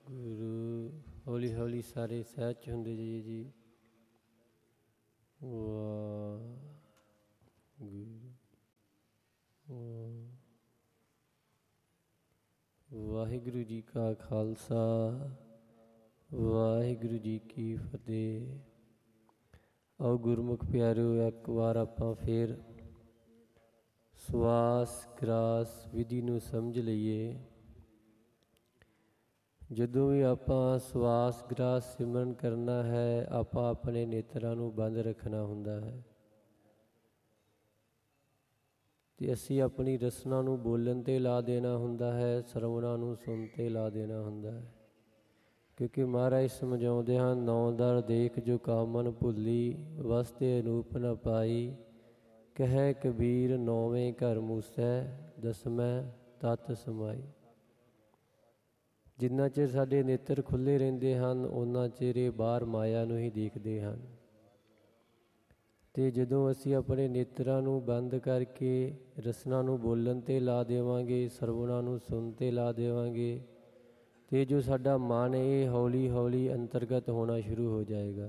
ਗੁਰੂ। ਹੌਲੀ ਹੌਲੀ ਸਾਰੇ ਸਹਿਜ 'ਚ ਹੁੰਦੇ ਜਾਈਏ ਜੀ। ਵਾਹਿਗੁਰੂ ਜੀ ਕਾ ਖਾਲਸਾ, ਵਾਹਿਗੁਰੂ ਜੀ ਕੀ ਫਤਿਹ। ਆਓ ਗੁਰਮੁਖ ਪਿਆਰਿਓ, ਇੱਕ ਵਾਰ ਆਪਾਂ ਫਿਰ ਸਵਾਸ ਗ੍ਰਾਸ ਵਿਧੀ ਨੂੰ ਸਮਝ ਲਈਏ। ਜਦੋਂ ਵੀ ਆਪਾਂ ਸਵਾਸ ਗ੍ਰਾਸ ਸਿਮਰਨ ਕਰਨਾ ਹੈ, ਆਪਾਂ ਆਪਣੇ ਨੇਤਰਾਂ ਨੂੰ ਬੰਦ ਰੱਖਣਾ ਹੁੰਦਾ ਹੈ ਅਤੇ ਅਸੀਂ ਆਪਣੀ ਰਸਨਾ ਨੂੰ ਬੋਲਣ 'ਤੇ ਲਾ ਦੇਣਾ ਹੁੰਦਾ ਹੈ, ਸਰਵਣਾ ਨੂੰ ਸੁਣ 'ਤੇ ਲਾ ਦੇਣਾ ਹੁੰਦਾ ਹੈ। ਕਿਉਂਕਿ ਮਹਾਰਾਜ ਸਮਝਾਉਂਦੇ ਹਨ, ਨੌ ਦਰ ਦੇਖ ਜੋ ਕਾਮਨ ਭੁੱਲੀ, ਵਸਤੇ ਅਨੂਪ ਨ ਪਾਈ। ਕਹਿ ਕਬੀਰ ਨੌਵੇਂ ਘਰ ਮੂਸੈ, ਦਸਮੈ ਤਤ ਸਮਾਈ। ਜਿੰਨਾ ਚਿਰ ਸਾਡੇ ਨੇਤਰ ਖੁੱਲ੍ਹੇ ਰਹਿੰਦੇ ਹਨ, ਓਨਾ ਚਿਰ ਇਹ ਬਾਹਰ ਮਾਇਆ ਨੂੰ ਹੀ ਦੇਖਦੇ ਹਨ। ਅਤੇ ਜਦੋਂ ਅਸੀਂ ਆਪਣੇ ਨੇਤਰਾਂ ਨੂੰ ਬੰਦ ਕਰਕੇ ਰਸਨਾ ਨੂੰ ਬੋਲਣ 'ਤੇ ਲਾ ਦੇਵਾਂਗੇ, ਸਰਵਣਾ ਨੂੰ ਸੁਣ 'ਤੇ ਲਾ ਦੇਵਾਂਗੇ, ਅਤੇ ਜੋ ਸਾਡਾ ਮਨ ਇਹ ਹੌਲੀ ਹੌਲੀ ਅੰਤਰਗਤ ਹੋਣਾ ਸ਼ੁਰੂ ਹੋ ਜਾਏਗਾ।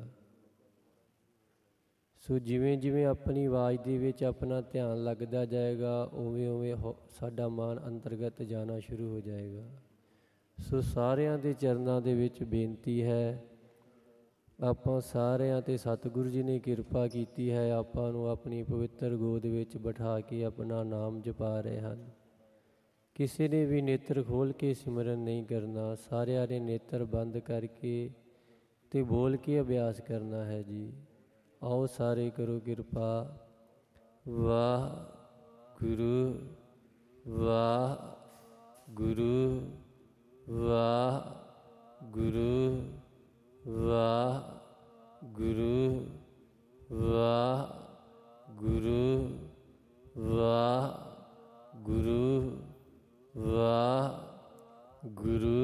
ਸੋ ਜਿਵੇਂ ਜਿਵੇਂ ਆਪਣੀ ਆਵਾਜ਼ ਦੇ ਵਿੱਚ ਆਪਣਾ ਧਿਆਨ ਲੱਗਦਾ ਜਾਏਗਾ, ਉਵੇਂ ਉਵੇਂ ਸਾਡਾ ਮਨ ਅੰਤਰਗਤ ਜਾਣਾ ਸ਼ੁਰੂ ਹੋ ਜਾਏਗਾ। ਸੋ ਸਾਰਿਆਂ ਦੇ ਚਰਨਾਂ ਦੇ ਵਿੱਚ ਬੇਨਤੀ ਹੈ, ਆਪਾਂ ਸਾਰਿਆਂ 'ਤੇ ਸਤਿਗੁਰੂ ਜੀ ਨੇ ਕਿਰਪਾ ਕੀਤੀ ਹੈ, ਆਪਾਂ ਨੂੰ ਆਪਣੀ ਪਵਿੱਤਰ ਗੋਦ ਵਿੱਚ ਬਿਠਾ ਕੇ ਆਪਣਾ ਨਾਮ ਜਪਾ ਰਹੇ ਹਨ। ਕਿਸੇ ਨੇ ਵੀ ਨੇਤਰ ਖੋਲ੍ਹ ਕੇ ਸਿਮਰਨ ਨਹੀਂ ਕਰਨਾ, ਸਾਰਿਆਂ ਨੇ ਨੇਤਰ ਬੰਦ ਕਰਕੇ ਅਤੇ ਬੋਲ ਕੇ ਅਭਿਆਸ ਕਰਨਾ ਹੈ ਜੀ। ਆਓ ਸਾਰੇ ਕਰੋ ਕਿਰਪਾ। ਵਾਹਿਗੁਰੂ ਵਾਹਿਗੁਰੂ ਵਾਹਿਗੁਰੂ ਵਾਹਿਗੁਰੂ ਵਾਹਿਗੁਰੂ ਵਾਹਿਗੁਰੂ ਵਾਹਿਗੁਰੂ